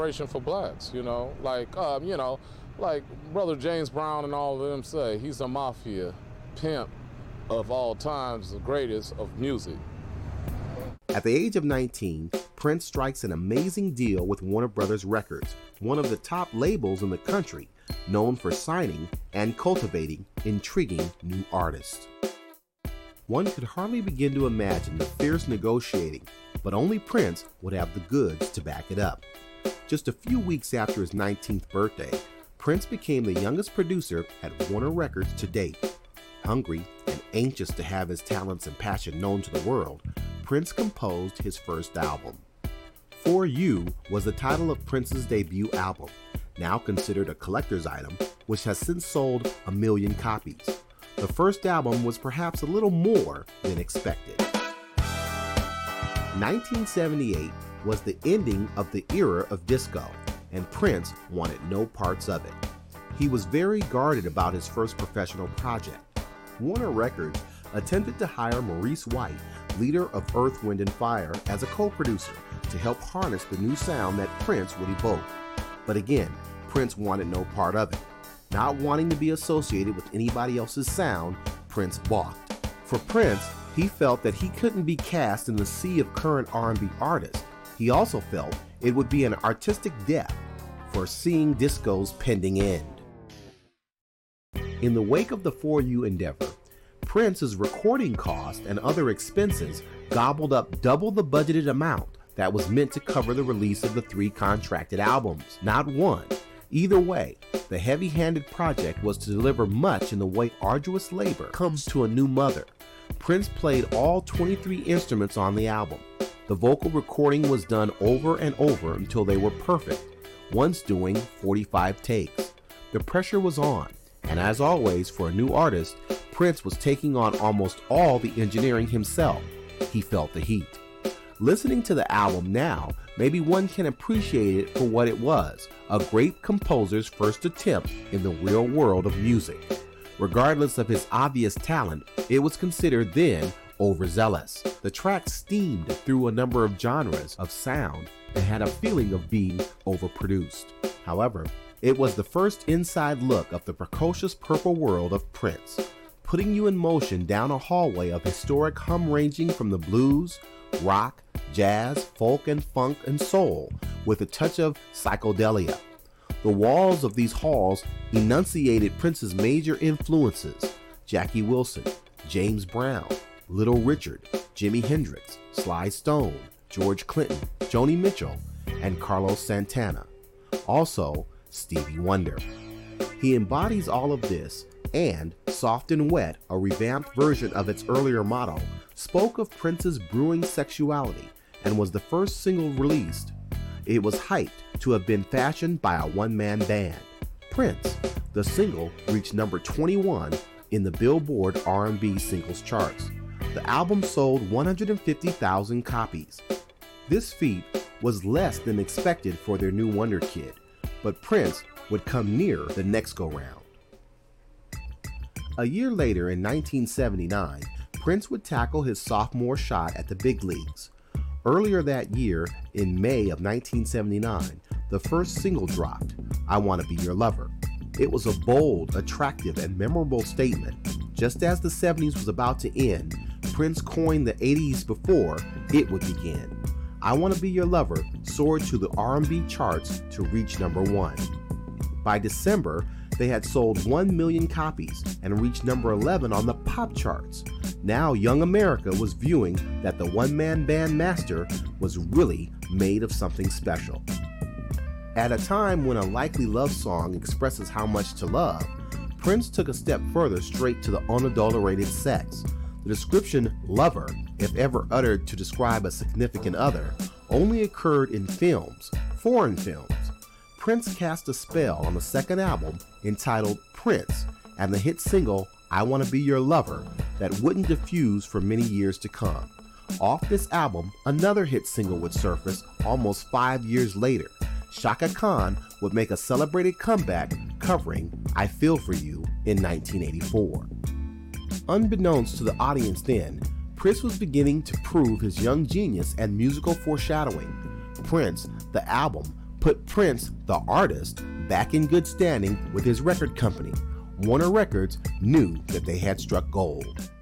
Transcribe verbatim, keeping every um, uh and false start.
inspiration for blacks, you know, like, um, you know, like Brother James Brown and all of them say, he's a mafia pimp of all times, the greatest of music. At the age of nineteen, Prince strikes an amazing deal with Warner Brothers Records, one of the top labels in the country, known for signing and cultivating intriguing new artists. One could hardly begin to imagine the fierce negotiating, but only Prince would have the goods to back it up. Just a few weeks after his nineteenth birthday, Prince became the youngest producer at Warner Records to date. Hungry and anxious to have his talents and passion known to the world, Prince composed his first album. For You was the title of Prince's debut album, now considered a collector's item, which has since sold a million copies. The first album was perhaps a little more than expected. nineteen seventy-eight was the ending of the era of disco, and Prince wanted no parts of it. He was very guarded about his first professional project. Warner Records attempted to hire Maurice White, leader of Earth, Wind and Fire, as a co-producer to help harness the new sound that Prince would evoke. But again, Prince wanted no part of it. Not wanting to be associated with anybody else's sound, Prince balked. For Prince, he felt that he couldn't be cast in the sea of current R and B artists. He also felt it would be an artistic death for seeing disco's pending end. In the wake of the For You endeavor, Prince's recording costs and other expenses gobbled up double the budgeted amount that was meant to cover the release of the three contracted albums, not one. Either way, the heavy-handed project was to deliver much in the way arduous labor comes to a new mother. Prince played all twenty-three instruments on the album. The vocal recording was done over and over until they were perfect, once doing forty-five takes. The pressure was on, and as always for a new artist, Prince was taking on almost all the engineering himself. He felt the heat. Listening to the album now, maybe one can appreciate it for what it was, a great composer's first attempt in the real world of music. Regardless of his obvious talent, it was considered then overzealous. The track steamed through a number of genres of sound and had a feeling of being overproduced. However, it was the first inside look of the precocious purple world of Prince, putting you in motion down a hallway of historic hum ranging from the blues, rock, jazz, folk and funk and soul, with a touch of psychedelia. The walls of these halls enunciated Prince's major influences: Jackie Wilson, James Brown, Little Richard, Jimi Hendrix, Sly Stone, George Clinton, Joni Mitchell, and Carlos Santana. Also, Stevie Wonder. He embodies all of this, and Soft and Wet, a revamped version of its earlier motto, spoke of Prince's brewing sexuality and was the first single released. It was hyped to have been fashioned by a one-man band. Prince, the single, reached number twenty-one in the Billboard R and B singles charts. The album sold one hundred fifty thousand copies. This feat was less than expected for their new wonder kid, but Prince would come near the next go-round. A year later, in nineteen seventy-nine, Prince would tackle his sophomore shot at the big leagues. Earlier that year, in May of nineteen seventy-nine, the first single dropped, I Want to Be Your Lover. It was a bold, attractive, and memorable statement. Just as the seventies was about to end, Prince coined the eighties before it would begin. I Want to Be Your Lover soared to the R and B charts to reach number one. By December, they had sold one million copies and reached number eleven on the pop charts. Now young America was viewing that the one-man band master was really made of something special. At a time when a likely love song expresses how much to love, Prince took a step further straight to the unadulterated sex. The description lover, if ever uttered to describe a significant other, only occurred in films, foreign films. Prince cast a spell on the second album entitled Prince and the hit single I Want to Be Your Lover that wouldn't diffuse for many years to come. Off this album, another hit single would surface almost five years later. Chaka Khan would make a celebrated comeback covering I Feel For You in nineteen eighty-four. Unbeknownst to the audience then, Prince was beginning to prove his young genius and musical foreshadowing. Prince, the album, put Prince, the artist, back in good standing with his record company. Warner Records knew that they had struck gold.